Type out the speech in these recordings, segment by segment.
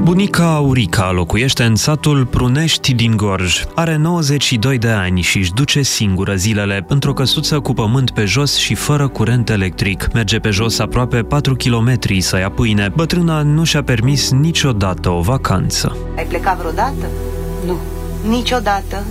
Bunica Aurica locuiește în satul Prunești din Gorj. Are 92 de ani și își duce singură zilele într-o căsuță cu pământ pe jos și fără curent electric. Merge pe jos aproape 4 kilometri să ia pâine. Bătrâna nu și-a permis niciodată o vacanță. Ai plecat vreodată? Nu. Niciodată?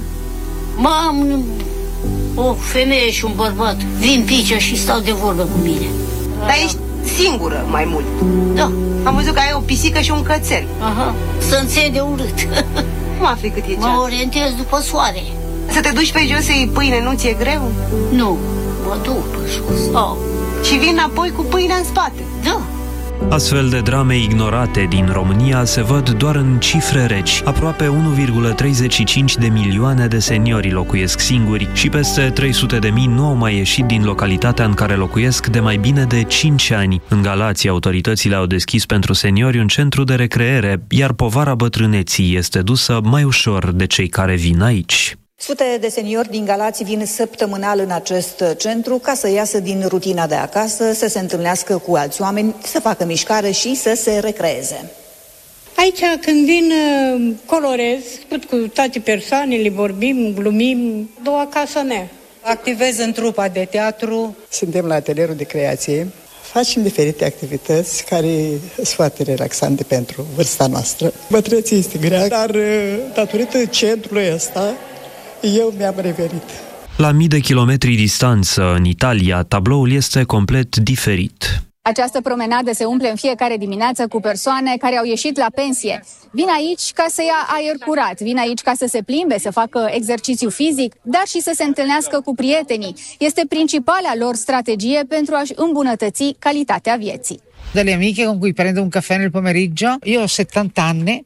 Am o femeie și un bărbat. Vin pe aici și stau de vorbă cu mine. Dar ești singură mai mult? Da. Am văzut că ai o pisică și un cățel. Aha, să-mi de urât. Cum afli cât e ceas? Mă orientez după soare. Să te duci pe jos să iei pâine, nu ți-e greu? Nu, mă duc pe jos. Și vin înapoi cu pâinea în spate? Da. Astfel de drame ignorate din România se văd doar în cifre reci. Aproape 1,35 de milioane de seniori locuiesc singuri și peste 300.000 nu au mai ieșit din localitatea în care locuiesc de mai bine de 5 ani. În Galați, autoritățile au deschis pentru seniori un centru de recreere, iar povara bătrâneții este dusă mai ușor de cei care vin aici. Sute de seniori din Galați vin săptămânal în acest centru ca să iasă din rutina de acasă, să se întâlnească cu alți oameni, să facă mișcare și să se recreeze. Aici când vin colorez, cu toate persoanele, vorbim, glumim, două acasă mea. Activez în trupa de teatru. Suntem la atelierul de creație. Facem diferite activități care sunt foarte relaxante pentru vârsta noastră. Bătrâneții este grea, dar datorită centrului ăsta, eu mi-am revenit. La mii de kilometri distanță, în Italia, tabloul este complet diferit. Această promenadă se umple în fiecare dimineață cu persoane care au ieșit la pensie. Vin aici ca să ia aer curat, vin aici ca să se plimbe, să facă exercițiu fizic, dar și să se întâlnească cu prietenii. Este principala lor strategie pentru a-și îmbunătăți calitatea vieții. Delle amiche con cui prendo un caffè nel pomeriggio. Io ho 70 anni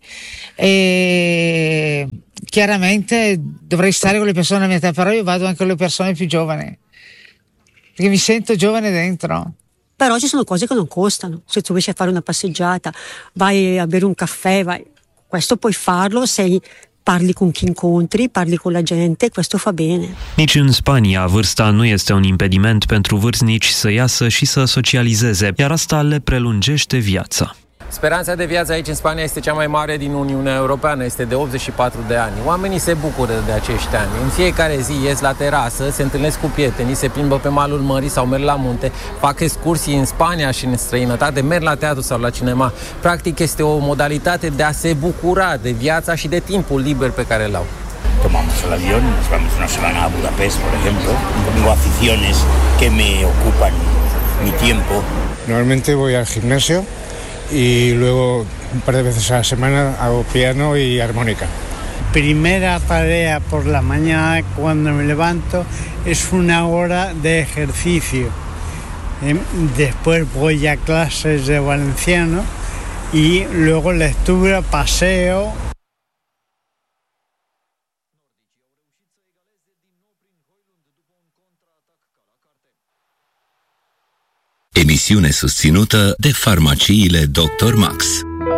e chiaramente dovrei stare con le persone a mia età, però io vado anche con le persone più giovani, perché mi sento giovane dentro. Però ci sono cose che non costano. Se tu riesci a fare una passeggiata, vai a bere un caffè, questo puoi farlo se parli con chi incontri, parli con la gente, questo fa bene. Nici în Spania, vârsta nu este un impediment pentru vârstnici să iasă și să socializeze, iar asta le prelungește viața. Speranța de viață aici în Spania este cea mai mare din Uniunea Europeană, este de 84 de ani. Oamenii se bucură de acești ani. În fiecare zi ies la terasă, se întâlnesc cu prietenii, se plimbă pe malul mării sau merg la munte, fac excursii în Spania și în străinătate, merg la teatru sau la cinema. Practic este o modalitate de a se bucura de viața și de timpul liber pe care îl au. Tomamos el avión, nos vamos una semana a Budapest, por ejemplo. Tengo aficiones que me ocupan mi tiempo. Normalmente voy al gimnasio y luego un par de veces a la semana hago piano y armónica. Primera tarea por la mañana cuando me levanto es una hora de ejercicio. Después voy a clases de valenciano y luego lectura, paseo. Emisiune susținută de farmaciile Dr. Max.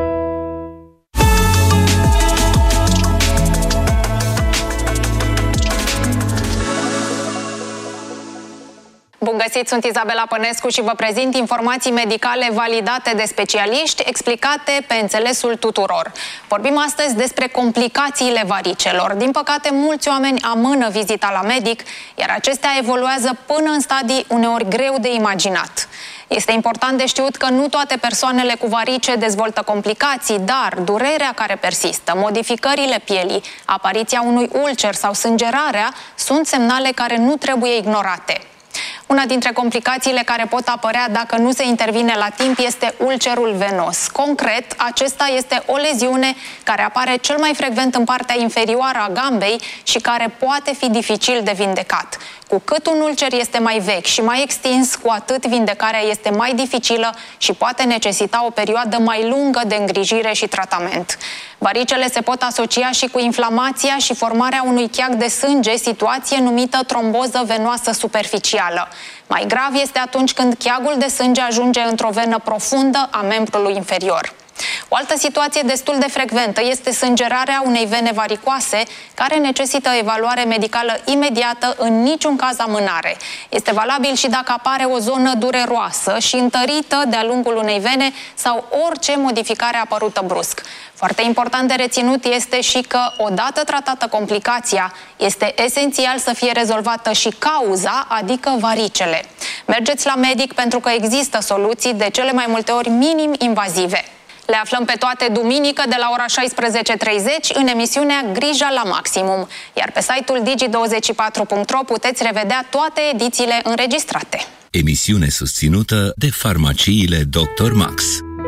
Bun găsit, sunt Izabela Pănescu și vă prezint informații medicale validate de specialiști, explicate pe înțelesul tuturor. Vorbim astăzi despre complicațiile varicelor. Din păcate, mulți oameni amână vizita la medic, iar acestea evoluează până în stadii uneori greu de imaginat. Este important de știut că nu toate persoanele cu varice dezvoltă complicații, dar durerea care persistă, modificările pielii, apariția unui ulcer sau sângerarea sunt semnale care nu trebuie ignorate. Una dintre complicațiile care pot apărea dacă nu se intervine la timp este ulcerul venos. Concret, acesta este o leziune care apare cel mai frecvent în partea inferioară a gambei și care poate fi dificil de vindecat. Cu cât un ulcer este mai vechi și mai extins, cu atât vindecarea este mai dificilă și poate necesita o perioadă mai lungă de îngrijire și tratament. Varicele se pot asocia și cu inflamația și formarea unui cheag de sânge, situație numită tromboză venoasă superficială. Mai grav este atunci când cheagul de sânge ajunge într-o venă profundă a membrului inferior. O altă situație destul de frecventă este sângerarea unei vene varicoase, care necesită evaluare medicală imediată, în niciun caz amânare. Este valabil și dacă apare o zonă dureroasă și întărită de-a lungul unei vene sau orice modificare apărută brusc. Foarte important de reținut este și că, odată tratată complicația, este esențial să fie rezolvată și cauza, adică varicele. Mergeți la medic pentru că există soluții, de cele mai multe ori minim invazive. Le aflăm pe toate duminică de la ora 16:30 în emisiunea Grija la maximum. Iar pe site-ul digi24.ro puteți revedea toate edițiile înregistrate. Emisiune susținută de farmaciile Dr. Max.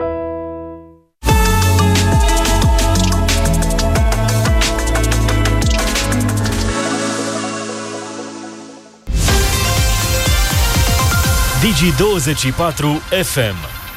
Digi24 FM.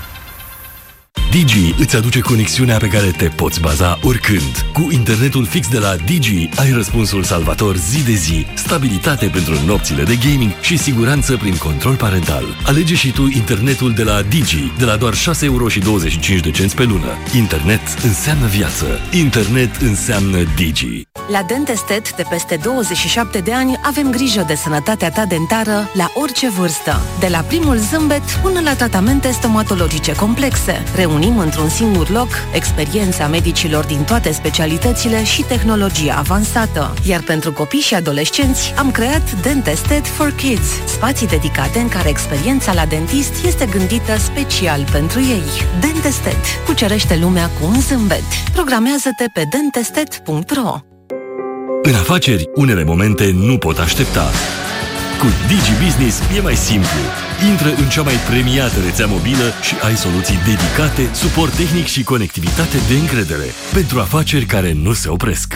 Digi îți aduce conexiunea pe care te poți baza oricând. Cu internetul fix de la Digi ai răspunsul salvator zi de zi, stabilitate pentru nopțile de gaming și siguranță prin control parental. Alege și tu internetul de la Digi, de la doar 6,25 € pe lună. Internet înseamnă viață. Internet înseamnă Digi. La Dentestet, de peste 27 de ani, avem grijă de sănătatea ta dentară la orice vârstă. De la primul zâmbet până la tratamente stomatologice complexe. Reunim într-un singur loc experiența medicilor din toate specialitățile și tehnologia avansată. Iar pentru copii și adolescenți am creat Dentestet for Kids, spații dedicate în care experiența la dentist este gândită special pentru ei. Dentestet. Cucerește lumea cu un zâmbet. Programează-te pe dentestet.ro. În afaceri, unele momente nu pot aștepta. Cu Digi Business e mai simplu. Intră în cea mai premiată rețea mobilă și ai soluții dedicate, suport tehnic și conectivitate de încredere pentru afaceri care nu se opresc.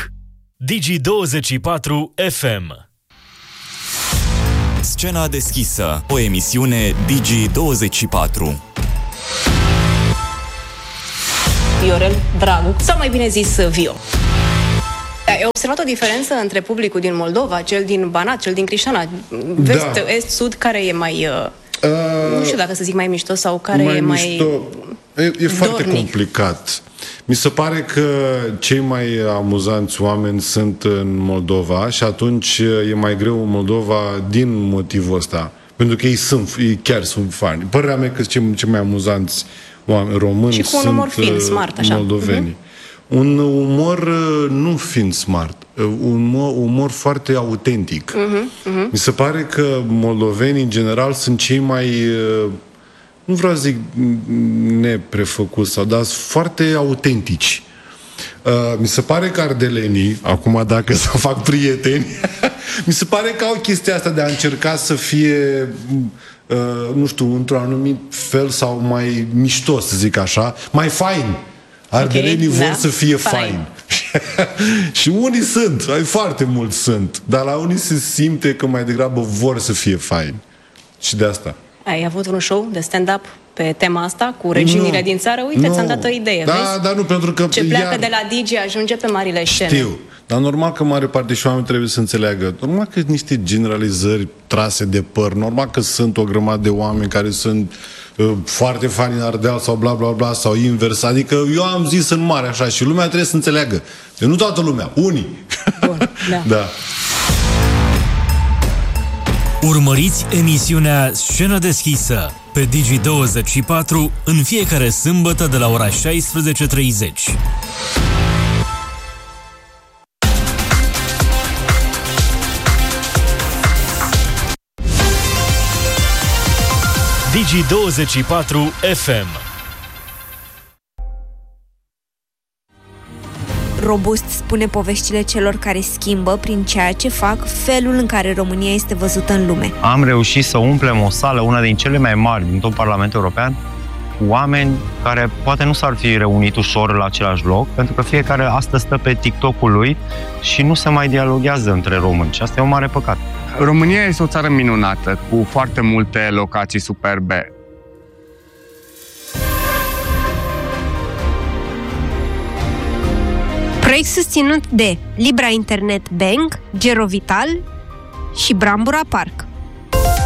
Digi24 FM. Scena deschisă, o emisiune Digi24. Viorel Dragu, sau mai bine zis Vio. Ai observat o diferență între publicul din Moldova, cel din Banat, cel din Crișana, vest, est, sud, care e mai... nu știu dacă să zic mai mișto sau care e mai... E foarte complicat. Mi se pare că cei mai amuzanți oameni sunt în Moldova și atunci e mai greu în Moldova din motivul ăsta. Pentru că ei chiar sunt fani. Părerea mea că cei mai amuzanți oameni români și cu un umor fin, smart, așa. Moldovenii. Un umor nu fiind smart, un umor foarte autentic. Mi se pare că moldovenii, în general, sunt cei mai, nu vreau să zic neprefăcuți, dar sunt foarte autentici. Mi se pare că ardelenii, acum dacă să fac prieteni, mi se pare că au chestia asta de a încerca să fie, nu știu, într-un anumit fel sau mai mișto, să zic așa, mai fain. Ardelenii vor să fie fain. Și unii sunt, foarte mulți sunt, dar la unii se simte că mai degrabă vor să fie fain. Și de asta. Ai avut un show de stand-up pe tema asta cu reginile din țară? Uite, ți-am dat o idee, da, vezi? Dar nu, pentru că ce pleacă de la Digi ajunge pe marile scene. Știu, dar normal că mare parte și oameni trebuie să înțeleagă. Normal că niște generalizări trase de păr, normal că sunt o grămadă de oameni care sunt foarte fani în Ardeal sau bla bla bla sau invers. Adică eu am zis în mare așa și lumea trebuie să înțeleagă. Deci nu toată lumea, unii. Bun, da. Da. Urmăriți emisiunea Scenă deschisă pe Digi24 în fiecare sâmbătă de la ora 16:30. Digi24 FM. Robust spune poveștile celor care schimbă prin ceea ce fac felul în care România este văzută în lume. Am reușit să umplem o sală, una din cele mai mari din tot Parlamentul European, cu oameni care poate nu s-ar fi reunit ușor la același loc, pentru că fiecare astăzi stă pe TikTok-ul lui și nu se mai dialoghează între români. Și asta e un mare păcat. România este o țară minunată, cu foarte multe locații superbe. Proiect susținut de Libra Internet Bank, Gerovital și Brambura Park.